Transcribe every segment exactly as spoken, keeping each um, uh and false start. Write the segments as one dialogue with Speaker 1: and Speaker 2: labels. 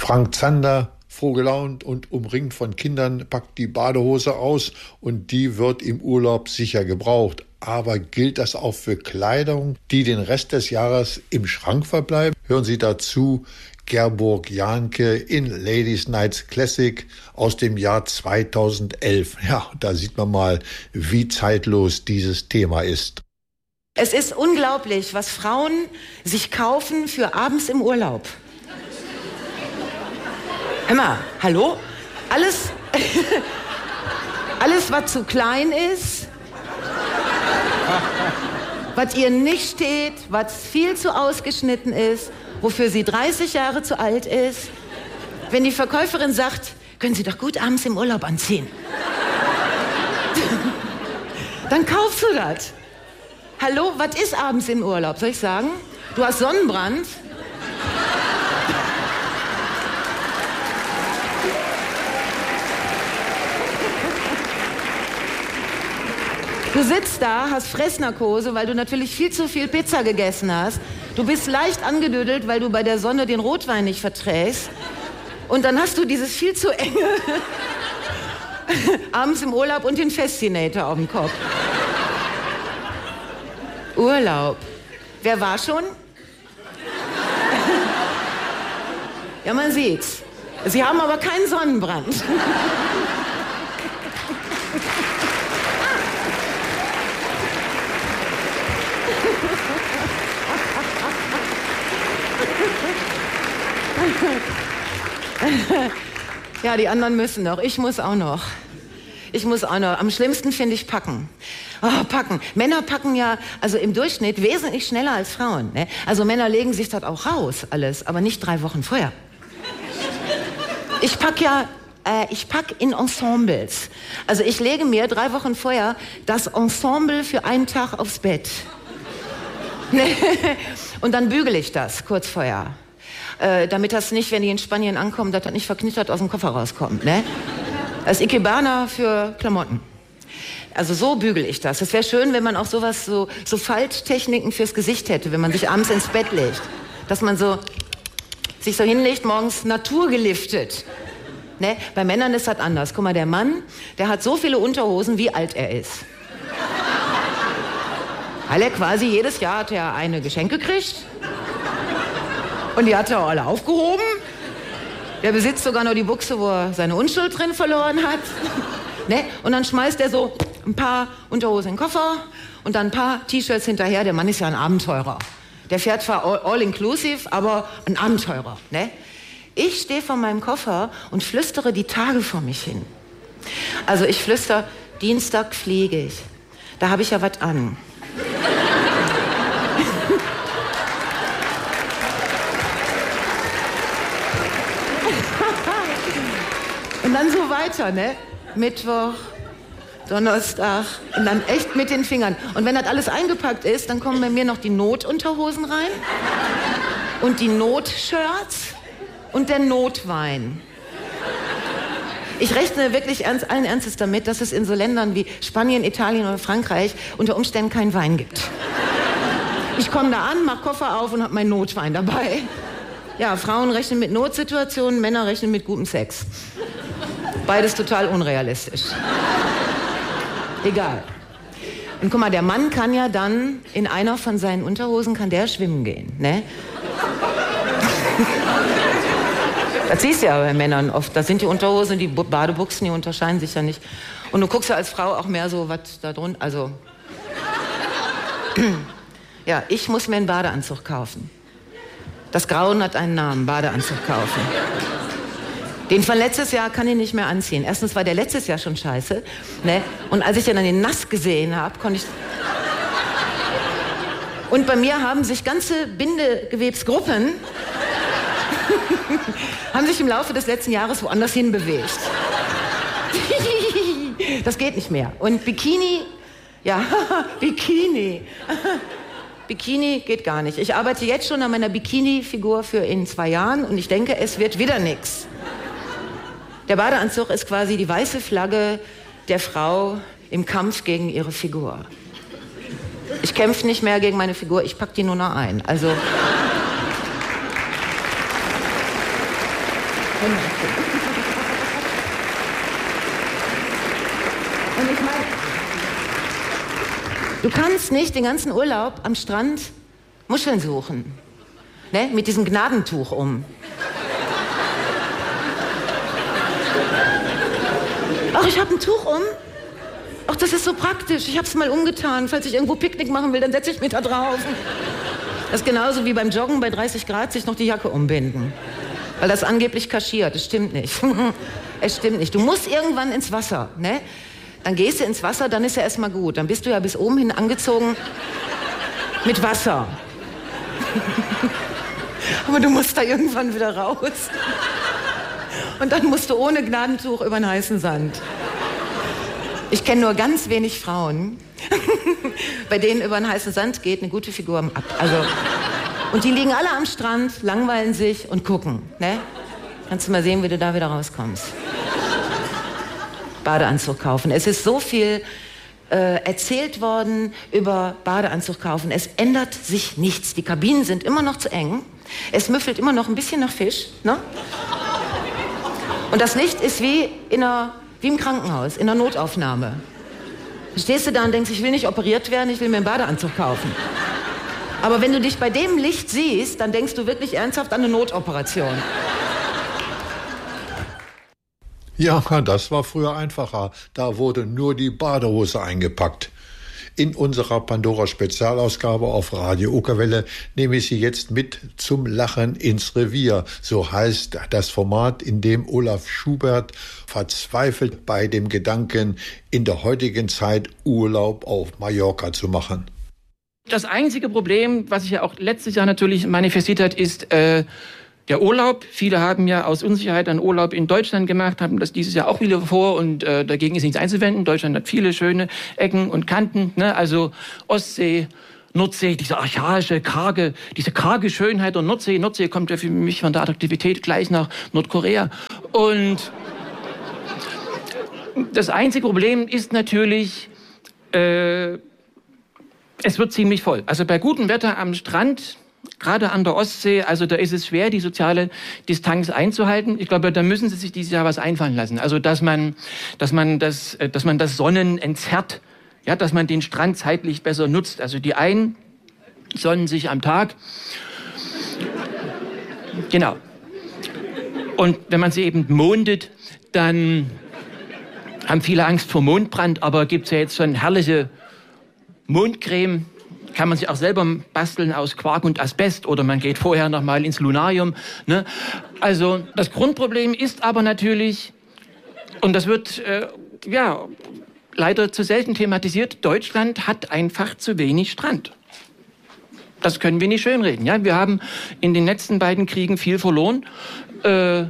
Speaker 1: Frank Zander, froh gelaunt und umringt von Kindern, packt die Badehose aus und die wird im Urlaub sicher gebraucht. Aber gilt das auch für Kleidung, die den Rest des Jahres im Schrank verbleiben? Hören Sie dazu Gerburg Jahnke in Ladies Nights Classic aus dem Jahr zweitausendelf. Ja, da sieht man mal, wie zeitlos dieses Thema ist.
Speaker 2: Es ist unglaublich, was Frauen sich kaufen für abends im Urlaub. Emma, hallo? Alles, alles, was zu klein ist, was ihr nicht steht, was viel zu ausgeschnitten ist, wofür sie dreißig Jahre zu alt ist. Wenn die Verkäuferin sagt, können Sie doch gut abends im Urlaub anziehen. Dann kaufst du das. Hallo, was ist abends im Urlaub? Soll ich sagen? Du hast Sonnenbrand. Du sitzt da, hast Fressnarkose, weil du natürlich viel zu viel Pizza gegessen hast. Du bist leicht angedüdelt, weil du bei der Sonne den Rotwein nicht verträgst. Und dann hast du dieses viel zu enge abends im Urlaub und den Fascinator auf dem Kopf. Urlaub. Wer war schon? Ja, man sieht's. Sie haben aber keinen Sonnenbrand. Ja, die anderen müssen noch. Ich muss auch noch. Ich muss auch noch. Am schlimmsten finde ich packen. Oh, packen. Männer packen ja, also im Durchschnitt, wesentlich schneller als Frauen. Ne? Also Männer legen sich das auch raus, alles, aber nicht drei Wochen vorher. Ich pack ja, äh, ich pack in Ensembles. Also ich lege mir drei Wochen vorher das Ensemble für einen Tag aufs Bett. Und dann bügele ich das kurz vorher. Äh, damit das nicht, wenn die in Spanien ankommen, dass das nicht verknittert aus dem Koffer rauskommt. Ne? Das Ikebana für Klamotten. Also so bügel ich das. Es wäre schön, wenn man auch sowas, so, so Falttechniken fürs Gesicht hätte, wenn man sich abends ins Bett legt. Dass man so sich so hinlegt, morgens naturgeliftet. Ne? Bei Männern ist das anders. Guck mal, der Mann, der hat so viele Unterhosen, wie alt er ist. Weil er quasi jedes Jahr hat er eine geschenkt gekriegt. Und die hat er alle aufgehoben. Der besitzt sogar noch die Buchse, wo er seine Unschuld drin verloren hat. Ne? Und dann schmeißt er so ein paar Unterhosen in den Koffer und dann ein paar T-Shirts hinterher. Der Mann ist ja ein Abenteurer. Der fährt zwar all-inclusive, aber ein Abenteurer. Ne? Ich stehe vor meinem Koffer und flüstere die Tage vor mich hin. Also ich flüster, Dienstag fliege ich. Da habe ich ja was an. Und dann so weiter, ne? Mittwoch, Donnerstag und dann echt mit den Fingern. Und wenn das alles eingepackt ist, dann kommen bei mir noch die Notunterhosen rein und die Notshirts und der Notwein. Ich rechne wirklich ernst, allen Ernstes damit, dass es in so Ländern wie Spanien, Italien oder Frankreich unter Umständen keinen Wein gibt. Ich komme da an, mach Koffer auf und hab meinen Notwein dabei. Ja, Frauen rechnen mit Notsituationen, Männer rechnen mit gutem Sex. Beides total unrealistisch. Egal. Und guck mal, der Mann kann ja dann in einer von seinen Unterhosen kann der schwimmen gehen, ne? Das siehst du ja bei Männern oft. Das sind die Unterhosen, die Badebuchsen, die unterscheiden sich ja nicht. Und du guckst ja als Frau auch mehr so, was da drunter, also... Ja, ich muss mir einen Badeanzug kaufen. Das Grauen hat einen Namen, Badeanzug kaufen. Den von letztes Jahr kann ich nicht mehr anziehen. Erstens war der letztes Jahr schon scheiße. Ne? Und als ich dann den nass gesehen habe, konnte ich... Und bei mir haben sich ganze Bindegewebsgruppen haben sich im Laufe des letzten Jahres woanders hin bewegt. Das geht nicht mehr. Und Bikini, ja, Bikini. Bikini geht gar nicht. Ich arbeite jetzt schon an meiner Bikini-Figur für in zwei Jahren und ich denke, es wird wieder nix. Der Badeanzug ist quasi die weiße Flagge der Frau im Kampf gegen ihre Figur. Ich kämpfe nicht mehr gegen meine Figur, ich pack die nur noch ein. Also Und ich meine, du kannst nicht den ganzen Urlaub am Strand Muscheln suchen, ne? Mit diesem Gnadentuch um. Ach, ich habe ein Tuch um. Ach, das ist so praktisch. Ich habe es mal umgetan. Falls ich irgendwo Picknick machen will, dann setze ich mich da drauf. Das ist genauso wie beim Joggen bei dreißig Grad sich noch die Jacke umbinden. Weil das angeblich kaschiert. Das stimmt nicht. Es stimmt nicht. Du musst irgendwann ins Wasser, ne? Dann gehst du ins Wasser, dann ist ja erstmal gut. Dann bist du ja bis oben hin angezogen mit Wasser. Aber du musst da irgendwann wieder raus. Und dann musst du ohne Gnadentuch über den heißen Sand. Ich kenne nur ganz wenig Frauen, bei denen über den heißen Sand geht eine gute Figur ab. Also, und die liegen alle am Strand, langweilen sich und gucken. Ne? Kannst du mal sehen, wie du da wieder rauskommst. Badeanzug kaufen. Es ist so viel äh, erzählt worden über Badeanzug kaufen. Es ändert sich nichts. Die Kabinen sind immer noch zu eng. Es müffelt immer noch ein bisschen nach Fisch. Ne? Und das Licht ist wie, in einer, wie im Krankenhaus, in einer Notaufnahme. Da stehst du da und denkst, ich will nicht operiert werden, ich will mir einen Badeanzug kaufen. Aber wenn du dich bei dem Licht siehst, dann denkst du wirklich ernsthaft an eine Notoperation.
Speaker 1: Ja, das war früher einfacher. Da wurde nur die Badehose eingepackt. In unserer Pandora-Spezialausgabe auf Radio Okerwelle nehme ich Sie jetzt mit zum Lachen ins Revier. So heißt das Format, in dem Olaf Schubert verzweifelt bei dem Gedanken, in der heutigen Zeit Urlaub auf Mallorca zu machen.
Speaker 3: Das einzige Problem, was sich ja auch letztes Jahr natürlich manifestiert hat, ist äh, der Urlaub. Viele haben ja aus Unsicherheit einen Urlaub in Deutschland gemacht, haben das dieses Jahr auch wieder vor und äh, dagegen ist nichts einzuwenden. Deutschland hat viele schöne Ecken und Kanten, ne? Also Ostsee, Nordsee, diese archaische, karge, diese karge Schönheit der Nordsee. Nordsee kommt ja für mich von der Attraktivität gleich nach Nordkorea. Und das einzige Problem ist natürlich, äh, es wird ziemlich voll. Also bei gutem Wetter am Strand, gerade an der Ostsee, also da ist es schwer, die soziale Distanz einzuhalten. Ich glaube, da müssen Sie sich dieses Jahr was einfallen lassen. Also, dass man, dass man das, dass man das Sonnen entzerrt, ja, dass man den Strand zeitlich besser nutzt. Also die einen sonnen sich am Tag. Genau. Und wenn man sie eben mondet, dann haben viele Angst vor Mondbrand, aber gibt's ja jetzt schon herrliche Mondcreme. Kann man sich auch selber basteln aus Quark und Asbest oder man geht vorher noch mal ins Lunarium. Ne? Also das Grundproblem ist aber natürlich, und das wird äh, ja leider zu selten thematisiert, Deutschland hat einfach zu wenig Strand. Das können wir nicht schönreden. Ja? Wir haben in den letzten beiden Kriegen viel verloren äh,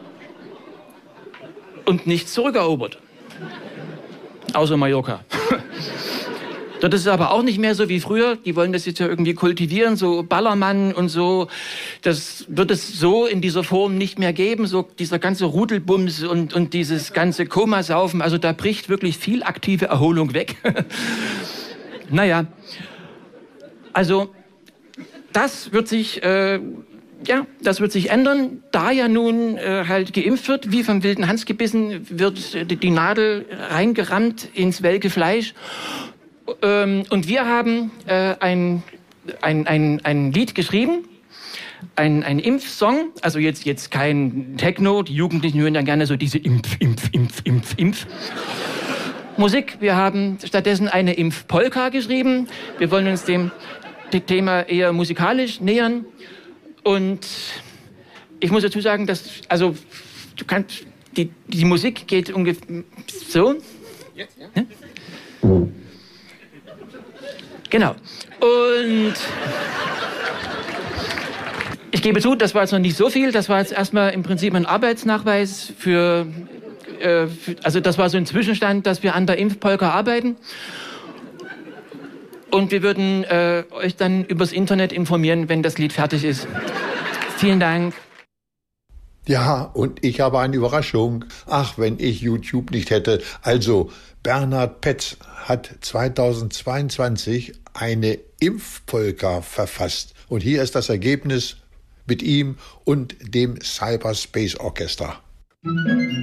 Speaker 3: und nichts zurückerobert. Außer Mallorca. Dort ist es aber auch nicht mehr so wie früher. Die wollen das jetzt ja irgendwie kultivieren, so Ballermann und so. Das wird es so in dieser Form nicht mehr geben, so dieser ganze Rudelbums und, und dieses ganze Komasaufen. Also da bricht wirklich viel aktive Erholung weg. Naja, also das wird sich, äh, ja, das wird sich ändern. Da ja nun äh, halt geimpft wird, wie vom wilden Hans gebissen, wird die Nadel reingerammt ins welke Fleisch. Und wir haben äh, ein, ein, ein, ein Lied geschrieben, ein, ein Impfsong, also jetzt, jetzt kein Techno, die Jugendlichen hören ja gerne so diese Impf, Impf, Impf, Impf, Impf. Musik, wir haben stattdessen eine Impfpolka geschrieben. Wir wollen uns dem Thema eher musikalisch nähern. Und ich muss dazu sagen, dass, also, du kannst, die, die Musik geht ungefähr so. Jetzt, ja? Ne? Genau. Und ich gebe zu, das war jetzt noch nicht so viel. Das war jetzt erstmal im Prinzip ein Arbeitsnachweis für, äh, für, also das war so ein Zwischenstand, dass wir an der Impfpolka arbeiten. Und wir würden äh, euch dann übers Internet informieren, wenn das Lied fertig ist. Vielen Dank.
Speaker 1: Ja, und ich habe eine Überraschung. Ach, wenn ich YouTube nicht hätte. Also, Bernhard Petz hat zweitausendzweiundzwanzig eine Impfpolka verfasst. Und hier ist das Ergebnis. mit ihm und dem Cyberspace Orchester.